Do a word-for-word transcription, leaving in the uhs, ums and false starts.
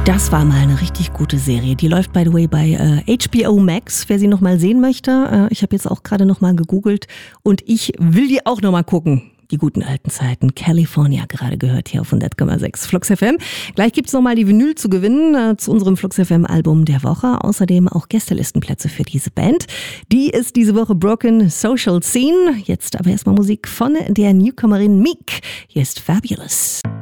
Das war mal eine richtig gute Serie. Die läuft, by the way, bei äh, H B O Max, wer sie noch mal sehen möchte. Äh, ich habe jetzt auch gerade noch mal gegoogelt und ich will die auch noch mal gucken. Die guten alten Zeiten. California gerade gehört hier auf hundert Komma sechs Flux F M. Gleich gibt's noch mal die Vinyl zu gewinnen äh, zu unserem Flux F M Album der Woche. Außerdem auch Gästelistenplätze für diese Band. Die ist diese Woche Broken Social Scene. Jetzt aber erstmal Musik von der Newcomerin Meek. Hier ist Fabulous.